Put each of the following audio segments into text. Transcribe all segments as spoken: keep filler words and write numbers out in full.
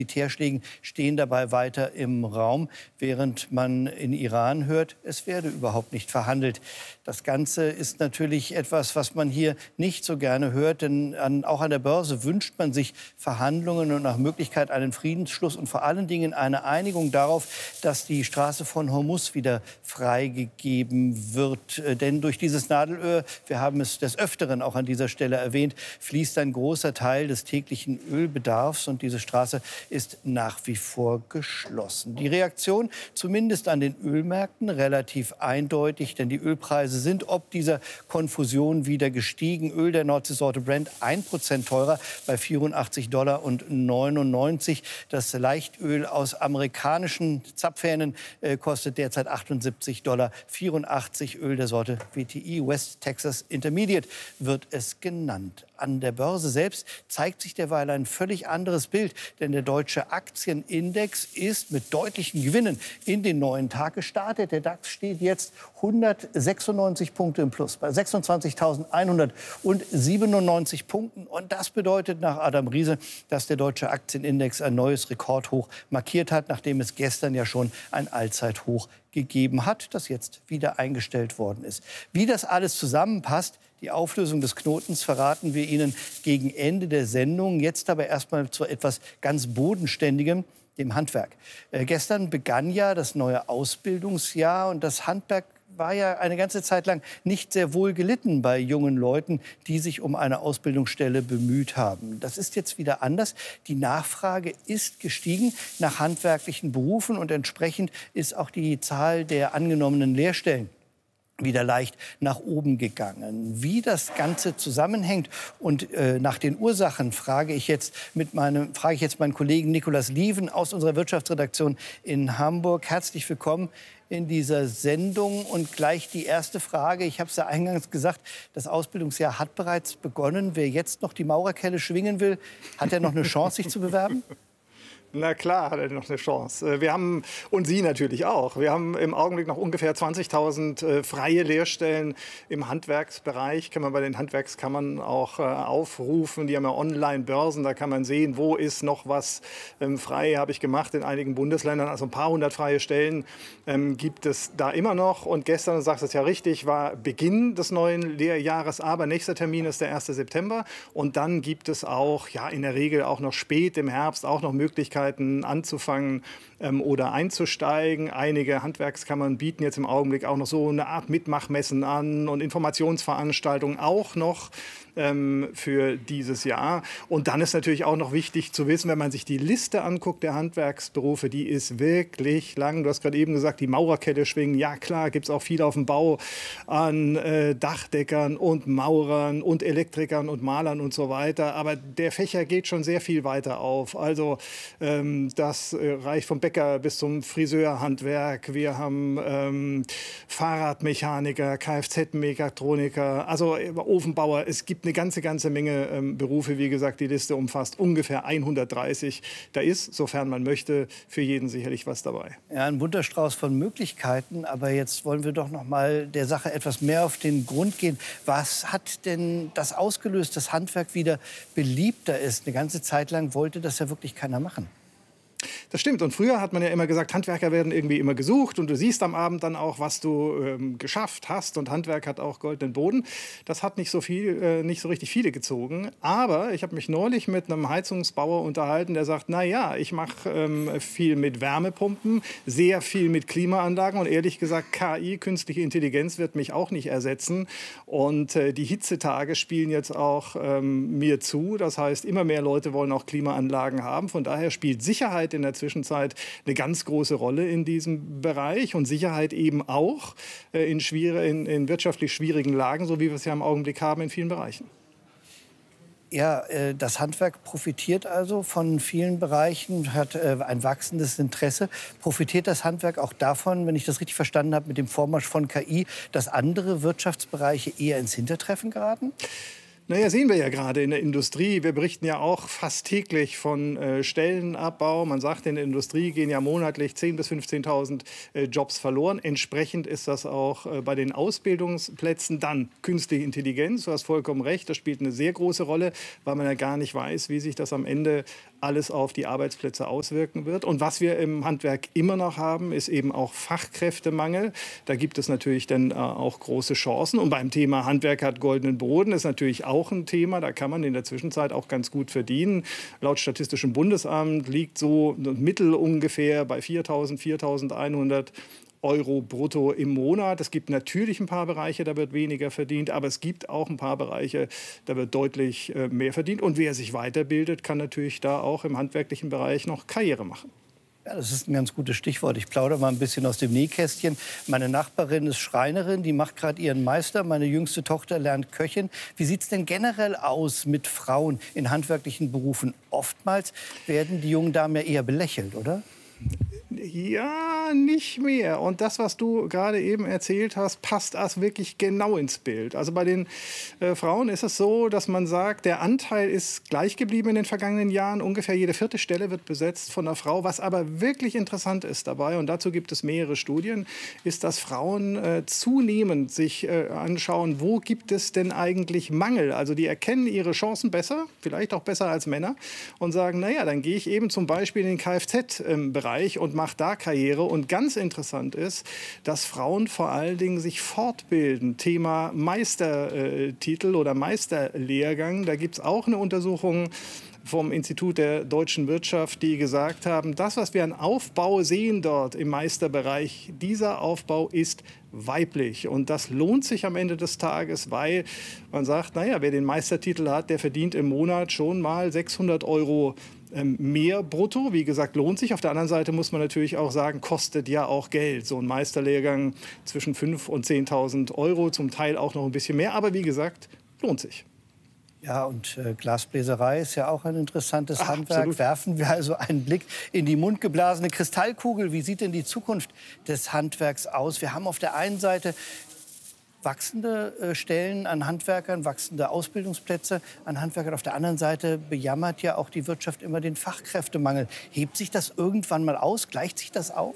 Militärschlägen stehen dabei weiter im Raum, während man in Iran hört, es werde überhaupt nicht verhandelt. Das Ganze ist natürlich etwas, was man hier nicht so gerne hört, denn an, auch an der Börse wünscht man sich Verhandlungen und nach Möglichkeit einen Friedensschluss und vor allen Dingen eine Einigung darauf, dass die Straße von Hormuz wieder freigegeben wird. Denn durch dieses Nadelöhr, wir haben es des Öfteren auch an dieser Stelle erwähnt, fließt ein großer Teil des täglichen Ölbedarfs und diese Straße ist nach wie vor geschlossen. Die Reaktion zumindest an den Ölmärkten relativ eindeutig, denn die Ölpreise sind ob dieser Konfusion wieder gestiegen. Öl der Nordseesorte Brent ein Prozent teurer bei vierundachtzig Dollar und neunundneunzig. Das Leichtöl aus amerikanischen Zapfhähnen äh, kostet derzeit achtundsiebzig Dollar vierundachtzig. Öl der Sorte W T I, West Texas Intermediate, wird es genannt. An der Börse selbst zeigt sich derweil ein völlig anderes Bild, denn der deutsche Aktienindex ist mit deutlichen Gewinnen in den neuen Tag gestartet. Der DAX steht jetzt hundertsechsundneunzig Punkte im Plus bei sechsundzwanzigtausendeinhundertsiebenundneunzig Punkten. Und das bedeutet nach Adam Riese, dass der deutsche Aktienindex ein neues Rekordhoch markiert hat, nachdem es gestern ja schon ein Allzeithoch gegeben hat, das jetzt wieder eingestellt worden ist. Wie das alles zusammenpasst, die Auflösung des Knotens verraten wir Ihnen gegen Ende der Sendung. Jetzt aber erstmal zu etwas ganz Bodenständigem, dem Handwerk. Äh, gestern begann ja das neue Ausbildungsjahr und das Handwerk war ja eine ganze Zeit lang nicht sehr wohl gelitten bei jungen Leuten, die sich um eine Ausbildungsstelle bemüht haben. Das ist jetzt wieder anders. Die Nachfrage ist gestiegen nach handwerklichen Berufen und entsprechend ist auch die Zahl der angenommenen Lehrstellen wieder leicht nach oben gegangen. Wie das Ganze zusammenhängt und äh, nach den Ursachen frage ich jetzt mit meinem frage ich jetzt meinen Kollegen Nikolaus Lieven aus unserer Wirtschaftsredaktion in Hamburg. Herzlich willkommen in dieser Sendung und gleich die erste Frage. Ich habe es ja eingangs gesagt, das Ausbildungsjahr hat bereits begonnen. Wer jetzt noch die Maurerkelle schwingen will, hat er noch eine Chance, sich zu bewerben? Na klar, hat er noch eine Chance. Wir haben, und Sie natürlich auch, wir haben im Augenblick noch ungefähr zwanzigtausend äh, freie Lehrstellen im Handwerksbereich. Kann man bei den Handwerkskammern auch äh, aufrufen. Die haben ja Online-Börsen, da kann man sehen, wo ist noch was ähm, frei, habe ich gemacht in einigen Bundesländern. Also ein paar hundert freie Stellen ähm, gibt es da immer noch. Und gestern, du sagst es ja richtig, war Beginn des neuen Lehrjahres, aber nächster Termin ist der erste September. Und dann gibt es auch, ja in der Regel auch noch spät im Herbst, auch noch Möglichkeiten, anzufangen ähm, oder einzusteigen. Einige Handwerkskammern bieten jetzt im Augenblick auch noch so eine Art Mitmachmessen an und Informationsveranstaltungen auch noch ähm, für dieses Jahr. Und dann ist natürlich auch noch wichtig zu wissen, wenn man sich die Liste anguckt der Handwerksberufe, die ist wirklich lang. Du hast gerade eben gesagt, die Maurerkette schwingen. Ja klar, gibt es auch viel auf dem Bau an äh, Dachdeckern und Maurern und Elektrikern und Malern und so weiter. Aber der Fächer geht schon sehr viel weiter auf. Also ähm, das äh, reicht vom Bäcker bis zum Friseurhandwerk. Wir haben ähm, Fahrradmechaniker, Kfz-Mechatroniker, also äh, Ofenbauer. Es gibt eine ganze, ganze Menge ähm, Berufe. Wie gesagt, die Liste umfasst ungefähr hundertdreißig. Da ist, sofern man möchte, für jeden sicherlich was dabei. Ja, ein bunter Strauß von Möglichkeiten. Aber jetzt wollen wir doch noch mal der Sache etwas mehr auf den Grund gehen. Was hat denn das ausgelöst, dass Handwerk wieder beliebter ist? Eine ganze Zeit lang wollte das ja wirklich keiner machen. Das stimmt. Und früher hat man ja immer gesagt, Handwerker werden irgendwie immer gesucht. Und du siehst am Abend dann auch, was du ähm, geschafft hast. Und Handwerk hat auch goldenen Boden. Das hat nicht so viel, äh, nicht so richtig viele gezogen. Aber ich habe mich neulich mit einem Heizungsbauer unterhalten, der sagt, na ja, ich mache ähm, viel mit Wärmepumpen, sehr viel mit Klimaanlagen. Und ehrlich gesagt, K I, künstliche Intelligenz, wird mich auch nicht ersetzen. Und äh, die Hitzetage spielen jetzt auch ähm, mir zu. Das heißt, immer mehr Leute wollen auch Klimaanlagen haben. Von daher spielt Sicherheit in der Zwischenzeit eine ganz große Rolle in diesem Bereich und Sicherheit eben auch äh, in, in, in wirtschaftlich schwierigen Lagen, so wie wir es ja im Augenblick haben in vielen Bereichen. Ja, äh, das Handwerk profitiert also von vielen Bereichen, hat äh, ein wachsendes Interesse. Profitiert das Handwerk auch davon, wenn ich das richtig verstanden habe, mit dem Vormarsch von K I, dass andere Wirtschaftsbereiche eher ins Hintertreffen geraten? Naja, sehen wir ja gerade in der Industrie. Wir berichten ja auch fast täglich von äh, Stellenabbau. Man sagt, in der Industrie gehen ja monatlich zehntausend bis fünfzehntausend äh, Jobs verloren. Entsprechend ist das auch äh, bei den Ausbildungsplätzen. Dann künstliche Intelligenz, du hast vollkommen recht, das spielt eine sehr große Rolle, weil man ja gar nicht weiß, wie sich das am Ende alles auf die Arbeitsplätze auswirken wird. Und was wir im Handwerk immer noch haben, ist eben auch Fachkräftemangel. Da gibt es natürlich dann äh, auch große Chancen. Und beim Thema Handwerk hat goldenen Boden ist natürlich auch ein Thema. Da kann man in der Zwischenzeit auch ganz gut verdienen. Laut Statistischem Bundesamt liegt so Mittel ungefähr bei viertausend, viertausendeinhundert Euro brutto im Monat. Es gibt natürlich ein paar Bereiche, da wird weniger verdient, aber es gibt auch ein paar Bereiche, da wird deutlich äh, mehr verdient. Und wer sich weiterbildet, kann natürlich da auch im handwerklichen Bereich noch Karriere machen. Ja, das ist ein ganz gutes Stichwort. Ich plaudere mal ein bisschen aus dem Nähkästchen. Meine Nachbarin ist Schreinerin, die macht gerade ihren Meister. Meine jüngste Tochter lernt Köchin. Wie sieht es denn generell aus mit Frauen in handwerklichen Berufen? Oftmals werden die jungen Damen ja eher belächelt, oder? Ja, nicht mehr. Und das, was du gerade eben erzählt hast, passt das wirklich genau ins Bild. Also bei den äh, Frauen ist es so, dass man sagt, der Anteil ist gleich geblieben in den vergangenen Jahren. Ungefähr jede vierte Stelle wird besetzt von einer Frau. Was aber wirklich interessant ist dabei, und dazu gibt es mehrere Studien, ist, dass Frauen äh, zunehmend sich äh, anschauen, wo gibt es denn eigentlich Mangel? Also die erkennen ihre Chancen besser, vielleicht auch besser als Männer, und sagen, naja, dann gehe ich eben zum Beispiel in den Kfz-Bereich und macht da Karriere. Und ganz interessant ist, dass Frauen vor allen Dingen sich fortbilden. Thema Meistertitel oder Meisterlehrgang. Da gibt es auch eine Untersuchung vom Institut der deutschen Wirtschaft, die gesagt haben, das, was wir an Aufbau sehen dort im Meisterbereich, dieser Aufbau ist weiblich. Und das lohnt sich am Ende des Tages, weil man sagt, naja, wer den Meistertitel hat, der verdient im Monat schon mal sechshundert Euro mehr brutto. Wie gesagt, lohnt sich. Auf der anderen Seite muss man natürlich auch sagen, kostet ja auch Geld. So ein Meisterlehrgang zwischen fünftausend und zehntausend Euro, zum Teil auch noch ein bisschen mehr. Aber wie gesagt, lohnt sich. Ja, und äh, Glasbläserei ist ja auch ein interessantes Ach, Handwerk. absolut. Werfen wir also einen Blick in die mundgeblasene Kristallkugel. Wie sieht denn die Zukunft des Handwerks aus? Wir haben auf der einen Seite wachsende äh, Stellen an Handwerkern, wachsende Ausbildungsplätze an Handwerkern. Auf der anderen Seite bejammert ja auch die Wirtschaft immer den Fachkräftemangel. Hebt sich das irgendwann mal aus? Gleicht sich das auf?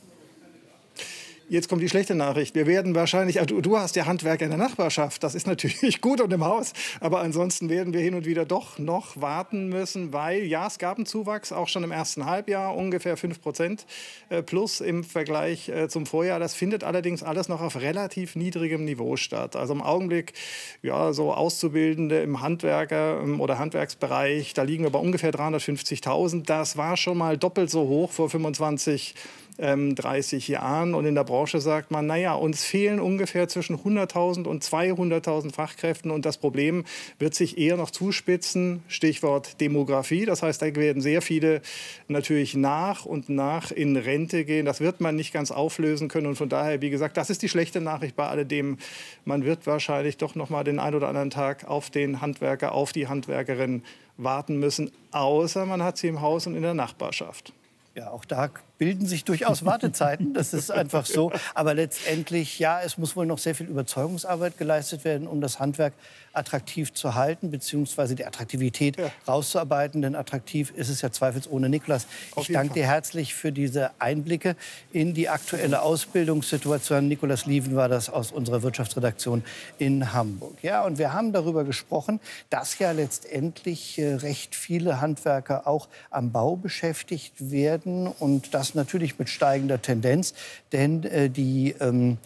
Jetzt kommt die schlechte Nachricht. Wir werden wahrscheinlich, du, du hast ja Handwerker in der Nachbarschaft, das ist natürlich gut und im Haus, aber ansonsten werden wir hin und wieder doch noch warten müssen, weil ja, es gab einen Zuwachs, auch schon im ersten Halbjahr, ungefähr fünf Prozent plus im Vergleich zum Vorjahr. Das findet allerdings alles noch auf relativ niedrigem Niveau statt. Also im Augenblick, ja, so Auszubildende im Handwerker- oder Handwerksbereich, da liegen wir bei ungefähr dreihundertfünfzigtausend. Das war schon mal doppelt so hoch vor fünfundzwanzig dreißig Jahren. Und in der Branche sagt man, naja, uns fehlen ungefähr zwischen hunderttausend und zweihunderttausend Fachkräften. Und das Problem wird sich eher noch zuspitzen. Stichwort Demografie. Das heißt, da werden sehr viele natürlich nach und nach in Rente gehen. Das wird man nicht ganz auflösen können. Und von daher, wie gesagt, das ist die schlechte Nachricht bei alledem. Man wird wahrscheinlich doch noch mal den einen oder anderen Tag auf den Handwerker, auf die Handwerkerin warten müssen. Außer man hat sie im Haus und in der Nachbarschaft. Ja, auch da bilden sich durchaus Wartezeiten. Das ist einfach so. Aber letztendlich, ja, es muss wohl noch sehr viel Überzeugungsarbeit geleistet werden, um das Handwerk attraktiv zu halten, beziehungsweise die Attraktivität ja. rauszuarbeiten. Denn attraktiv ist es ja zweifelsohne. Niklas, ich danke dir herzlich für diese Einblicke in die aktuelle Ausbildungssituation. Niklas Lieven war das aus unserer Wirtschaftsredaktion in Hamburg. Ja, und wir haben darüber gesprochen, dass ja letztendlich recht viele Handwerker auch am Bau beschäftigt werden. Und das natürlich mit steigender Tendenz, denn äh, die ähm,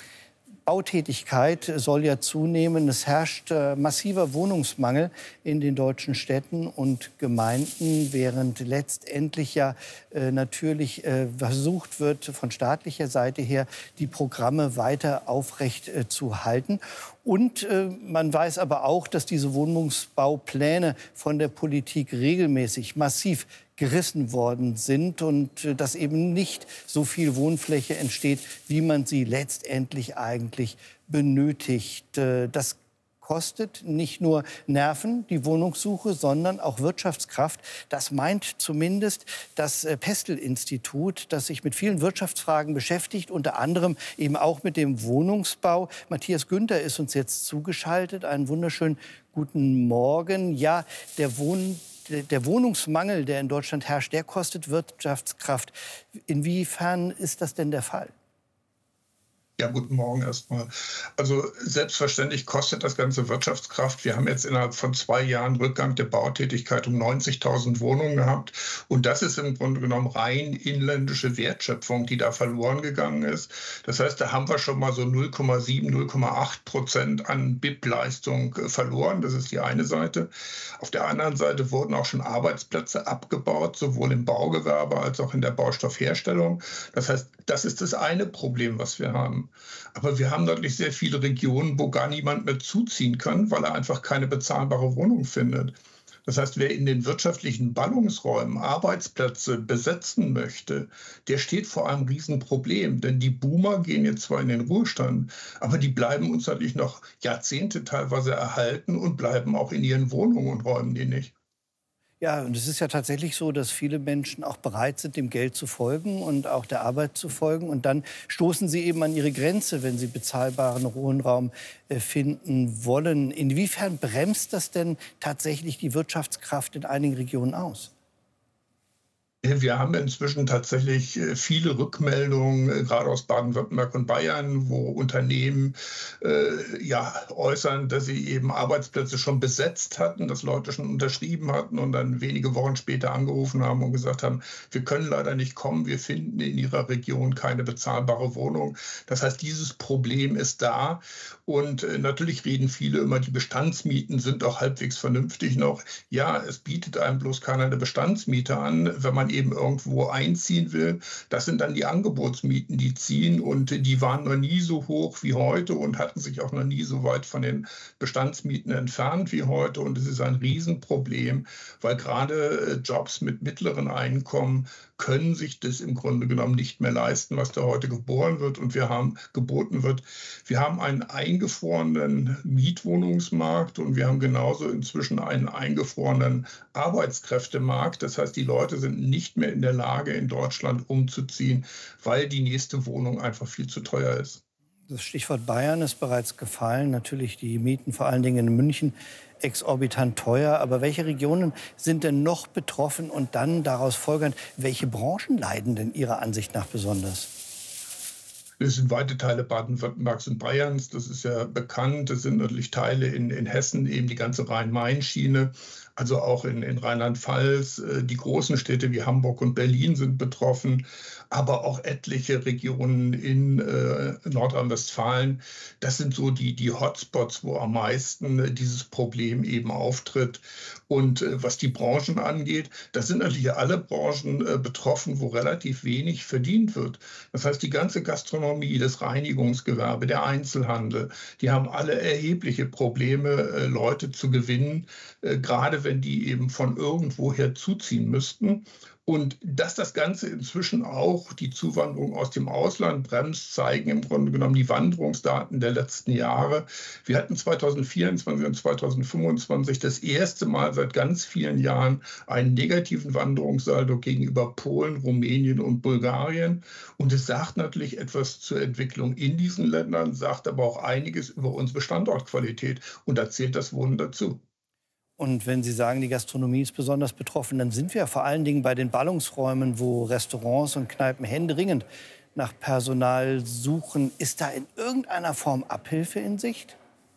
Bautätigkeit soll ja zunehmen. Es herrscht äh, massiver Wohnungsmangel in den deutschen Städten und Gemeinden, während letztendlich ja äh, natürlich äh, versucht wird, von staatlicher Seite her die Programme weiter aufrecht äh, zu halten. Und äh, man weiß aber auch, dass diese Wohnungsbaupläne von der Politik regelmäßig massiv gerissen worden sind und äh, dass eben nicht so viel Wohnfläche entsteht, wie man sie letztendlich eigentlich benötigt. Äh, das kostet nicht nur Nerven, die Wohnungssuche, sondern auch Wirtschaftskraft. Das meint zumindest das äh, Pestel-Institut, das sich mit vielen Wirtschaftsfragen beschäftigt, unter anderem eben auch mit dem Wohnungsbau. Matthias Günther ist uns jetzt zugeschaltet. Einen wunderschönen guten Morgen. Ja, der Wohn Der Wohnungsmangel, der in Deutschland herrscht, der kostet Wirtschaftskraft. Inwiefern ist das denn der Fall? Ja, guten Morgen erstmal. Also selbstverständlich kostet das Ganze Wirtschaftskraft. Wir haben jetzt innerhalb von zwei Jahren Rückgang der Bautätigkeit um neunzigtausend Wohnungen gehabt. Und das ist im Grunde genommen rein inländische Wertschöpfung, die da verloren gegangen ist. Das heißt, da haben wir schon mal so null Komma sieben, null Komma acht Prozent an B I P-Leistung verloren. Das ist die eine Seite. Auf der anderen Seite wurden auch schon Arbeitsplätze abgebaut, sowohl im Baugewerbe als auch in der Baustoffherstellung. Das heißt, das ist das eine Problem, was wir haben. Aber wir haben natürlich sehr viele Regionen, wo gar niemand mehr zuziehen kann, weil er einfach keine bezahlbare Wohnung findet. Das heißt, wer in den wirtschaftlichen Ballungsräumen Arbeitsplätze besetzen möchte, der steht vor einem Riesenproblem. Denn die Boomer gehen jetzt zwar in den Ruhestand, aber die bleiben uns natürlich noch Jahrzehnte teilweise erhalten und bleiben auch in ihren Wohnungen und räumen die nicht. Ja, und es ist ja tatsächlich so, dass viele Menschen auch bereit sind, dem Geld zu folgen und auch der Arbeit zu folgen. Und dann stoßen sie eben an ihre Grenze, wenn sie bezahlbaren Wohnraum äh, finden wollen. Inwiefern bremst das denn tatsächlich die Wirtschaftskraft in einigen Regionen aus? Wir haben inzwischen tatsächlich äh, viele Rückmeldungen, äh, gerade aus Baden-Württemberg und Bayern, wo Unternehmen äh, ja, äußern, dass sie eben Arbeitsplätze schon besetzt hatten, dass Leute schon unterschrieben hatten und dann wenige Wochen später angerufen haben und gesagt haben, wir können leider nicht kommen, wir finden in ihrer Region keine bezahlbare Wohnung. Das heißt, dieses Problem ist da. Und äh, natürlich reden viele immer, die Bestandsmieten sind auch halbwegs vernünftig noch. Ja, es bietet einem bloß keiner eine Bestandsmiete an, wenn man eben irgendwo einziehen will. Das sind dann die Angebotsmieten, die ziehen, und die waren noch nie so hoch wie heute und hatten sich auch noch nie so weit von den Bestandsmieten entfernt wie heute. Und es ist ein Riesenproblem, weil gerade Jobs mit mittleren Einkommen können sich das im Grunde genommen nicht mehr leisten, was da heute geboren wird und wir haben geboten wird. Wir haben einen eingefrorenen Mietwohnungsmarkt und wir haben genauso inzwischen einen eingefrorenen Arbeitskräftemarkt. Das heißt, die Leute sind nicht mehr in der Lage, in Deutschland umzuziehen, weil die nächste Wohnung einfach viel zu teuer ist. Das Stichwort Bayern ist bereits gefallen. Natürlich die Mieten, vor allen Dingen in München, exorbitant teuer. Aber welche Regionen sind denn noch betroffen? Und dann daraus folgernd, welche Branchen leiden denn Ihrer Ansicht nach besonders? Das sind weite Teile Baden-Württembergs und Bayerns, das ist ja bekannt. Das sind natürlich Teile in, in Hessen, eben die ganze Rhein-Main-Schiene, also auch in, in Rheinland-Pfalz. Die großen Städte wie Hamburg und Berlin sind betroffen, aber auch etliche Regionen in äh, Nordrhein-Westfalen. Das sind so die, die Hotspots, wo am meisten äh, dieses Problem eben auftritt. Und äh, was die Branchen angeht, das sind natürlich alle Branchen äh, betroffen, wo relativ wenig verdient wird. Das heißt, die ganze Gastronomie, das Reinigungsgewerbe, der Einzelhandel, die haben alle erhebliche Probleme, äh, Leute zu gewinnen, äh, gerade wenn die eben von irgendwoher zuziehen müssten. Und dass das Ganze inzwischen auch die Zuwanderung aus dem Ausland bremst, zeigen im Grunde genommen die Wanderungsdaten der letzten Jahre. Wir hatten zweitausendvierundzwanzig und zweitausendfünfundzwanzig das erste Mal seit ganz vielen Jahren einen negativen Wanderungssaldo gegenüber Polen, Rumänien und Bulgarien. Und es sagt natürlich etwas zur Entwicklung in diesen Ländern, sagt aber auch einiges über unsere Standortqualität. Und da zählt das Wohnen dazu. Und wenn Sie sagen, die Gastronomie ist besonders betroffen, dann sind wir vor allen Dingen bei den Ballungsräumen, wo Restaurants und Kneipen händeringend nach Personal suchen. Ist da in irgendeiner Form Abhilfe in Sicht?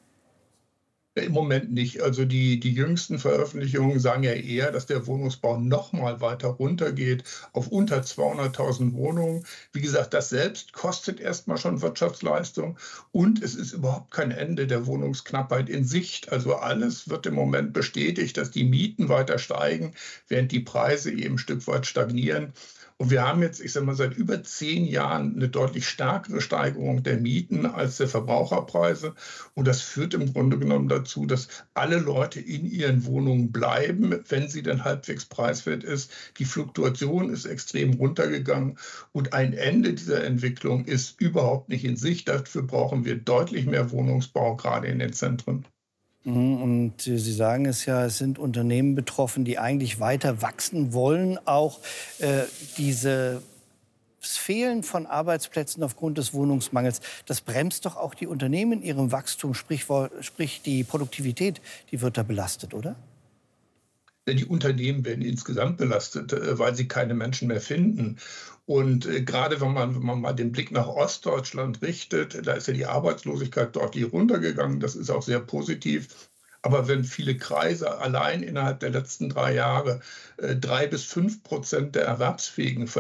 Im Moment nicht. Also die, die jüngsten Veröffentlichungen sagen ja eher, dass der Wohnungsbau noch mal weiter runtergeht auf unter zweihunderttausend Wohnungen. Wie gesagt, das selbst kostet erstmal schon Wirtschaftsleistung und es ist überhaupt kein Ende der Wohnungsknappheit in Sicht. Also alles wird im Moment bestätigt, dass die Mieten weiter steigen, während die Preise eben ein Stück weit stagnieren. Und wir haben jetzt, ich sage mal, seit über zehn Jahren eine deutlich stärkere Steigerung der Mieten als der Verbraucherpreise. Und das führt im Grunde genommen dazu, dass alle Leute in ihren Wohnungen bleiben, wenn sie denn halbwegs preiswert ist. Die Fluktuation ist extrem runtergegangen. Und ein Ende dieser Entwicklung ist überhaupt nicht in Sicht. Dafür brauchen wir deutlich mehr Wohnungsbau, gerade in den Zentren. Und Sie sagen es ja, es sind Unternehmen betroffen, die eigentlich weiter wachsen wollen. Auch äh, diese das Fehlen von Arbeitsplätzen aufgrund des Wohnungsmangels, das bremst doch auch die Unternehmen in ihrem Wachstum, sprich, sprich die Produktivität, die wird da belastet, oder? Die Unternehmen werden insgesamt belastet, weil sie keine Menschen mehr finden. Und gerade wenn man, wenn man mal den Blick nach Ostdeutschland richtet, da ist ja die Arbeitslosigkeit deutlich runtergegangen. Das ist auch sehr positiv. Aber wenn viele Kreise allein innerhalb der letzten drei Jahre äh, drei bis fünf Prozent der Erwerbsfähigen